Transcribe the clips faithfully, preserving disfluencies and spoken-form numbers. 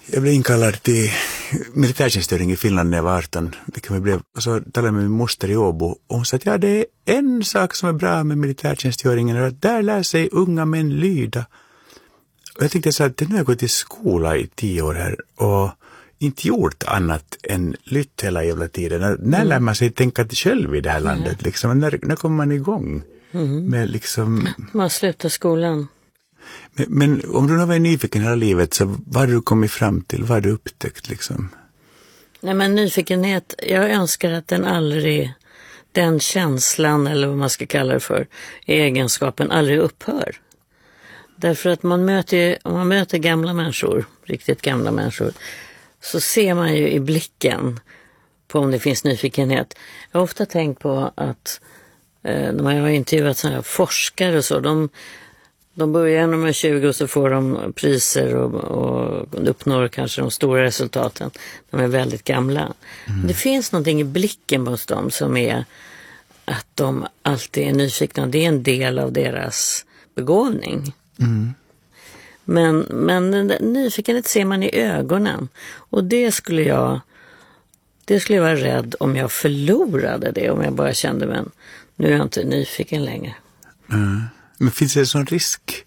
Jag blev inkallad till militärtjänstgöring i Finland när jag var arton. Vilket jag blev, och så talade jag med min moster i Åbo. Och hon sa att ja, det är en sak som är bra med militärtjänstgöringen. Och att där lär sig unga män lyda. Och jag tänkte så att nu har jag gått i skola i tio år här. Och inte gjort annat än lytt hela jävla tiden. När, när mm. lär man sig tänka själv i det här landet? Mm. Liksom? När, när kommer man igång? Mm. Med liksom... Man slutar skolan. Men, men om du har varit nyfiken hela livet, så vad har du kommit fram till? Vad har du upptäckt liksom? Nej, men nyfikenhet, jag önskar att den aldrig, den känslan eller vad man ska kalla det för, egenskapen aldrig upphör. Därför att man möter, om man möter gamla människor, riktigt gamla människor, så ser man ju i blicken på om det finns nyfikenhet. Jag har ofta tänkt på att eh, när man har intervjuat sådana här forskare och så, de, de börjar när de är tjugo och så får de priser och, och uppnår kanske de stora resultaten. De är väldigt gamla. Mm. Det finns någonting i blicken hos dem som är att de alltid är nyfikna. Det är en del av deras begåvning. Mm. Men, men nyfikenhet ser man i ögonen. Och det skulle jag det skulle jag vara rädd om jag förlorade det. Om jag bara kände, men nu är jag inte nyfiken längre. Mm. Men finns det en sån risk?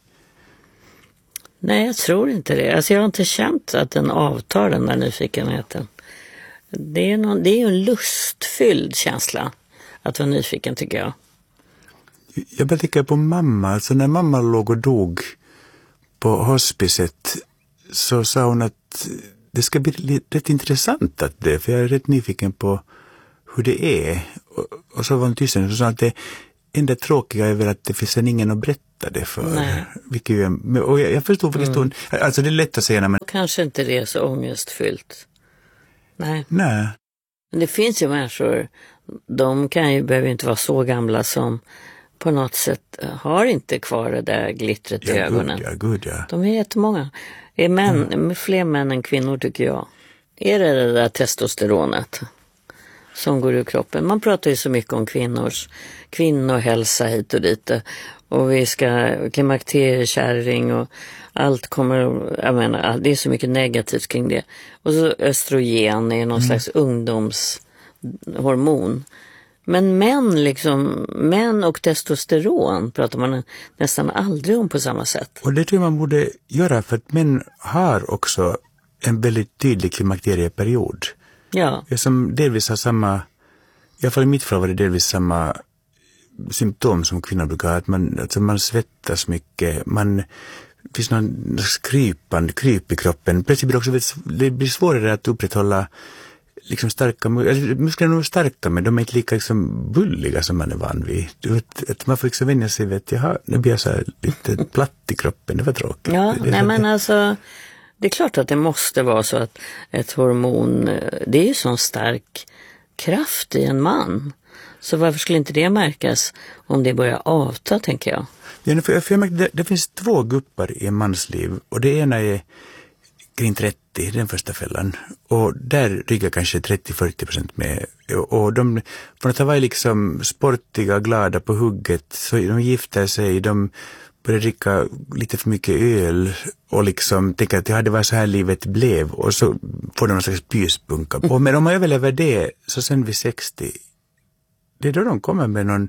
Nej, jag tror inte det. Alltså jag har inte känt att den avtar, den där nyfikenheten. Det är, någon, det är en lustfylld känsla att vara nyfiken, tycker jag. Jag bara tänker på mamma. Alltså när mamma låg och dog på hospicet, så sa hon att det ska bli rätt intressant att det, för jag är rätt nyfiken på hur det är. Och, och så var hon tyst och sa att det enda tråkiga är väl att det finns ingen att berätta det för. Vilket ju, och jag, jag förstår faktiskt, mm. hon, alltså det är lätt att säga. Men... Kanske inte det är så ångestfyllt. Nej. Nej. Men det finns ju människor, de kan ju, behöver inte vara så gamla, som på något sätt har inte kvar det där glittret ja, i ögonen. God, ja, god, ja. De är jättemånga. Är män, mm. fler män än kvinnor, tycker jag. Är det det där testosteronet som går ur kroppen? Man pratar ju så mycket om kvinnors kvinnohälsa hit och dit. Och vi ska klimakteriekärring och allt kommer, jag menar, det är så mycket negativt kring det. Och så östrogen är någon mm. slags ungdomshormon. Men män, liksom, män och testosteron pratar man nästan aldrig om på samma sätt. Och det tror jag man borde göra, för att män har också en väldigt tydlig klimakterieperiod. Ja. Som delvis har samma, i alla fall i mitt fall var det delvis samma symptom som kvinnor brukar ha. Att man, alltså man svettas mycket, man det finns någon krypande, kryp i kroppen. Plötsligt blir det också, det blir svårare att upprätthålla liksom starka, musklerna är starka, men de är inte lika liksom bulliga som man är van vid. Du vet, att man får liksom vänja sig vid att jaha, nu blir jag så här lite platt i kroppen, det var tråkigt. Ja, det, det, nej det, men alltså, det är klart att det måste vara så att ett hormon, det är ju sån stark kraft i en man. Så varför skulle inte det märkas om det börjar avta, tänker jag? Ja, för, för jag märker, det, det finns två grupper i en mans liv, och det ena är kring trettio, den första fällan. Och där riggar kanske trettio till fyrtio procent med. Och de, från att ha varit liksom sportiga, glada på hugget, så de gifter sig, de börjar dricka lite för mycket öl och liksom tänker att ja, det var så här livet blev, och så får de någon slags pyspunka. Och men om man överlever det, så sen vid sextio, det är då de kommer med någon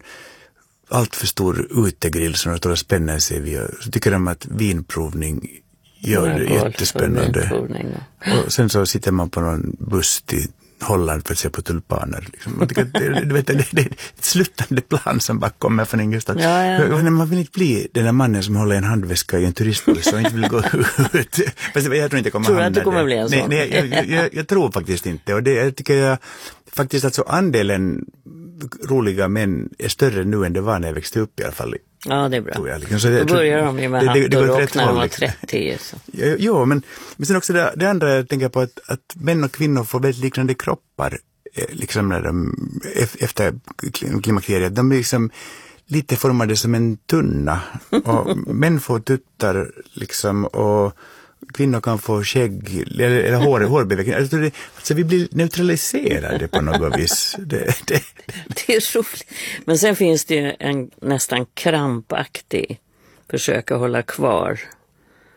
allt för stor utegrill som de står och spänner sig vid. Så tycker de att vinprovning gör det jättespännande. Och sen så sitter man på någon buss till Holland för att se på tulpaner. Liksom. Man tycker att det, du vet, det, det är ett sluttande plan som bara kommer från ingenstans. Ja, ja. Man vill inte bli den där mannen som håller en handväska i en turistbuss och inte vill gå ut. Fast jag tror inte jag kommer tror du att du kommer bli en sån? Nej, nej jag, jag, jag tror faktiskt inte. Och det jag tycker jag faktiskt att så andelen roliga män är större nu än det var när jag växte upp i alla fall. Ja, det är bra. Jag, liksom. Så det, då börjar de ju med det, det, det hatt och rock när de var liksom. trettio. Så. Jo, jo, men, men sen också det, det andra jag tänker på att, att män och kvinnor får väldigt liknande kroppar liksom när de, efter klimakteriet. De är liksom lite formade som en tunna. Och män får tuttar liksom, och kvinnor kan få skägg eller, eller hår, hårbeväxning. Alltså, det, alltså vi blir neutraliserade på något vis. Det, det, det är roligt. Men sen finns det ju en nästan krampaktig försök att hålla kvar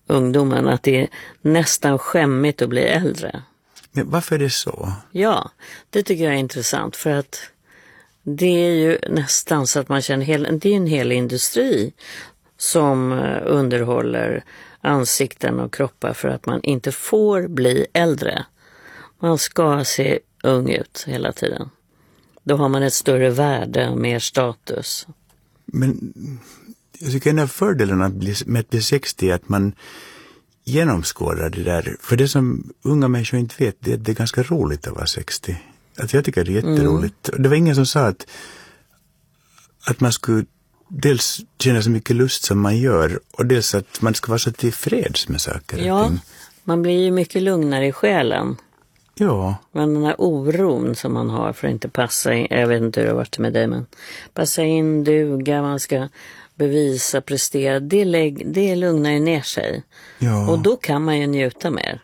ungdomen att det är nästan skämmigt att bli äldre. Men varför är det så? Ja, det tycker jag är intressant för att det är ju nästan så att man känner hel, det är en hel industri som underhåller ansikten och kroppar för att man inte får bli äldre. Man ska se ung ut hela tiden. Då har man ett större värde och mer status. Men jag tycker en av fördelarna med att bli sextio är att man genomskådar det där. För det som unga människor inte vet, det är, det är ganska roligt att vara sextio. Att jag tycker det är jätteroligt. Mm. Det var ingen som sa att, att man skulle dels känna så mycket lust som man gör och dels att man ska vara så tillfreds med saker. Ja, man blir ju mycket lugnare i själen. Ja. Men den här oron som man har för att inte passa in, jag vet inte hur det har varit med dig, men passa in, duga, man ska bevisa, prestera, det, lägg, det lugnar ju ner sig. Ja. Och då kan man ju njuta mer.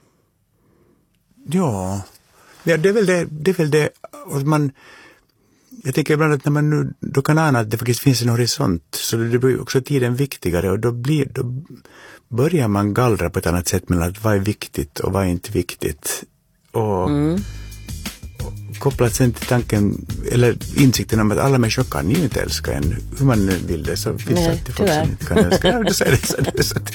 Ja, ja det är väl det, det är väl det, och man, jag tänker ibland att när man nu, då kan ana att det faktiskt finns en horisont, så det blir också tiden viktigare och då blir, då börjar man gallra på ett annat sätt mellan att vad är viktigt och vad är inte viktigt. Och, mm. och kopplat sen till tanken eller insikten om att alla människor kan ju inte älska en hur man nu vill det, så finns det alltid folk som inte kan älska. Ja, det säger det, så det, så det.